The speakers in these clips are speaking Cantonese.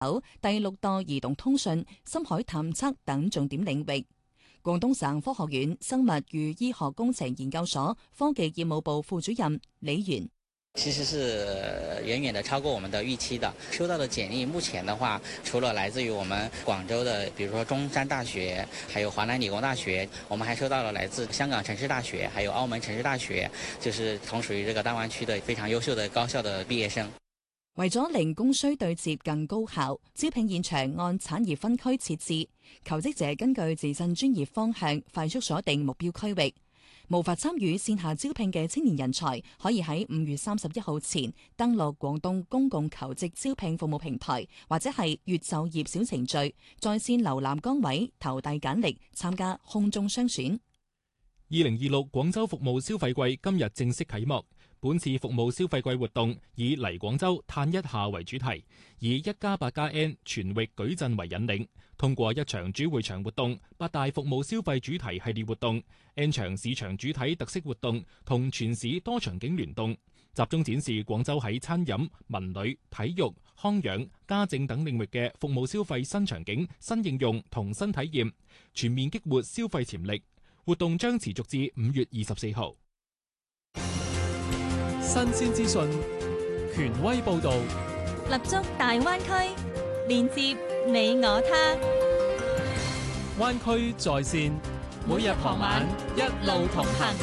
第6代移動通訊、深海探測等重點領域。廣東省科學院生物與醫學工程研究所科技業務部副主任李源。 其實是遠遠的超過我們的預期的。收到的簡歷目前的話，除了來自於我們廣州的，比如說中山大學，還有華南理工大學，我們還收到了來自香港城市大學，還有澳門城市大學，就是同屬於這個大灣區的非常優秀的高校的畢業生。 為咗令供需對接更高效，招聘現場按產業分區設置，求職者根據自身專業方向快速鎖定目標區域。無法參與線下招聘嘅青年人才，可以喺5月31號前登錄廣東公共求職招聘服務平台，或者係粵就業小程序，在線瀏覽崗位，投遞簡歷，參加空中雙選。 2026廣州服務消費季今日正式啟幕。本次服務消費季活動以嚟廣州嘆一下為主題，以1+8+N 全域矩陣為引領，通過1場主會場活動、8大服務消費主題系列活動、N 場市場主體特色活動同全市多場景聯動，集中展示廣州喺餐飲、文旅、體育、康養、家政等領域嘅服務消費新場景、新應用同新體驗，全面激活消費潛力。活動將持續至5月24號。 新鮮資訊，權威報導， 立足大灣區，連接你我他。 灣區在線，每日傍晚一路同行。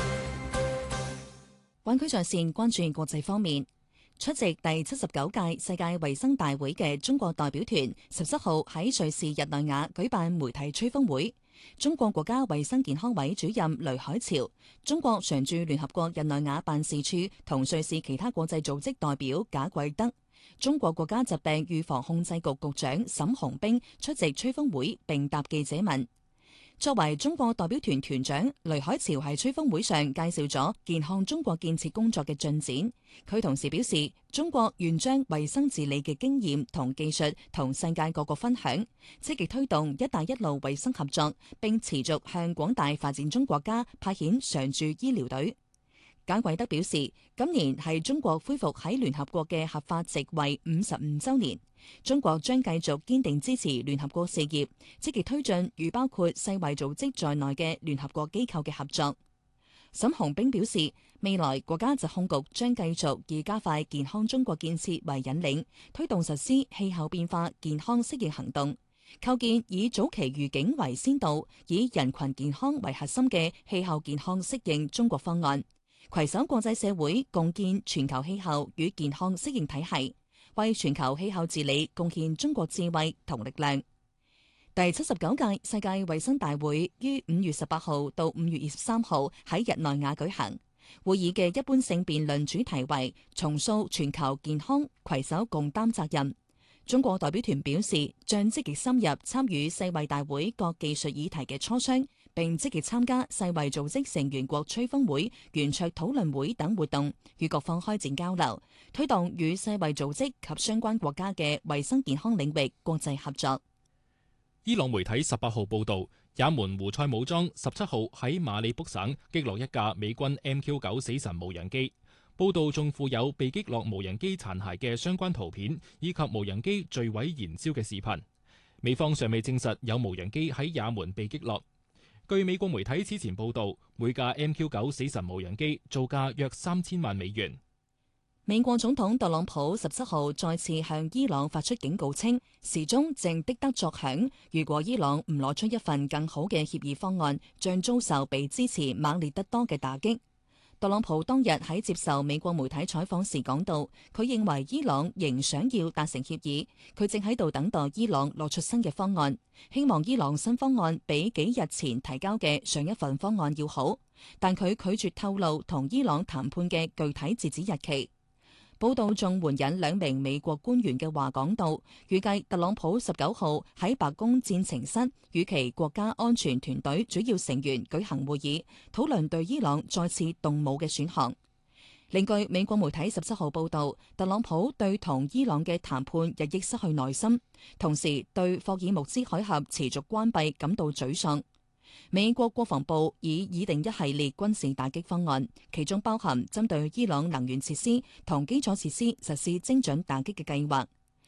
灣區在線關注國際方面。出席第79屆世界衛生大會嘅中國代表團17號喺瑞士日內瓦舉辦媒體吹風會。中國國家衛生健康委主任雷海潮、中國常駐聯合國日內瓦辦事處同瑞士其他國際組織代表賈貴德、中國國家疾病預防控制局局長沈洪兵出席吹風會並答記者問。作為中國代表團團長，雷海潮喺吹風會上介紹咗健康中國建設工作嘅進展。佢同時表示，中國願將衛生治理嘅經驗同技術同世界各國分享，積極推動「一帶一路」衛生合作，並持續向廣大發展中國家派遣常駐醫療隊。賈貴德表示，今年係中國恢復喺聯合國嘅合法席位55週年，中國將繼續堅定支持聯合國事業，積極推進與包括世衛組織在內嘅聯合國機構嘅合作。沈洪兵表示，未來國家疾控局將繼續以加快健康中國建設為引領，推動實施氣候變化健康適應行動，構建以早期預警為先導、以人群健康為核心嘅氣候健康適應中國方案。攜手國際社會共建全球氣候與健康適應體系，為全球氣候治理貢獻中國智慧同力量。第79屆世界衛生大會於5月18號到5月23號喺日內瓦舉行。會議嘅一般性辯論主題為重塑全球健康，攜手共擔責任。中國代表團表示，將積極深入參與世衛大會各技術議題嘅磋商，並積極參加世衛組織成員國吹風會、圓桌討論會等活動，與各方開展交流，推動與世衛組織及相關國家嘅衛生健康領域國際合作。 伊朗媒體18號報道，也門胡塞武裝17號喺馬里卜省擊落一架美軍 MQ-9 死神無人機。報道仲附有被擊落無人機殘骸嘅相關圖片，以及無人機墜毀燃燒嘅視頻。美方尚未證實有無人機喺也門被擊落。據美國媒體此前報道，每架 MQ-9 死神無人機造價約3000萬美元。 美國總統特朗普17號再次向伊朗發出警告稱，時鐘正滴得作響，如果伊朗唔攞出一份更好嘅協議方案，將遭受比支持猛烈得多嘅打擊。特朗普當日喺接受美國媒體採訪時講到，佢認為伊朗仍想要達成協議，佢正喺度等待伊朗攞出新嘅方案，希望伊朗新方案比幾日前提交嘅上一份方案要好，但佢拒絕透露同伊朗談判嘅具體截止日期。報道仲援引2名美國官員嘅話講到，預計特朗普19號喺白宮戰情室與其國家安全團隊主要成員舉行會議，討論對伊朗再次動武嘅選項。另據美國媒體17號報道，特朗普對同伊朗嘅談判日益失去耐心，同時對霍爾木茲海峽持續關閉感到沮喪。美國國防部已擬定一系列軍事打擊方案，其中包含針對伊朗能源設施同基礎設施實施精準打擊嘅計劃。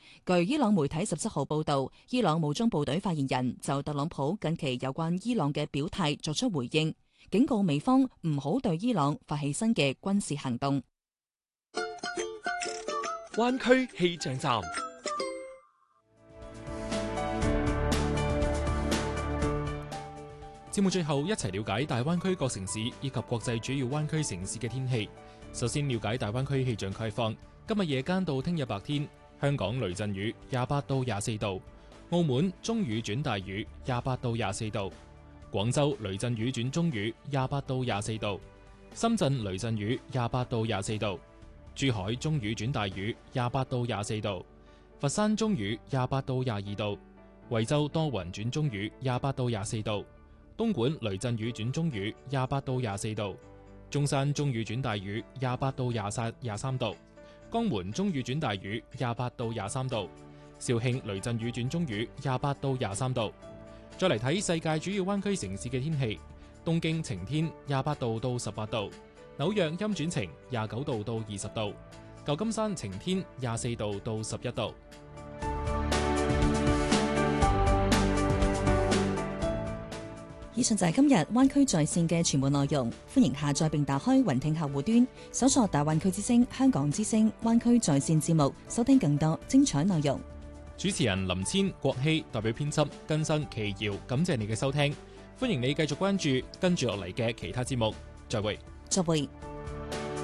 據伊朗媒體17號報導，伊朗武裝部隊發言人就特朗普近期有關伊朗嘅表態作出回應，警告美方唔好對伊朗發起新嘅軍事行動。 灣區氣象站。 節目最後一齊了解大灣區各城市以及國際主要灣區城市嘅天氣。首先了解大灣區氣象概況。今日夜間到聽日白天，香港雷陣雨28到24度，澳門中雨轉大雨28到24度，廣州雷陣雨轉中雨28到24度，深圳雷陣雨28到24度，珠海中雨轉大雨28到24度，佛山中雨28到22度，惠州多雲轉中雨28到24度，東莞雷陣雨轉中雨28到24度，中山中雨轉大雨28到23度，江門中雨轉大雨28到23度，肇慶雷陣雨轉中雨28到23度。再嚟睇世界主要灣區城市嘅天氣，東京晴天28度到18度，紐約陰轉晴29度到20度，舊金山晴天24度到11度。 以上就係今日灣區在線嘅全部內容，歡迎下載並打開雲聽客戶端，搜索大灣區之聲、香港之聲、灣區在線節目，收聽更多精彩內容。 主持人林千、郭希代表編輯更新奇瑤，感謝你嘅收聽，歡迎你繼續關注跟住落嚟嘅其他節目，再會。 再會。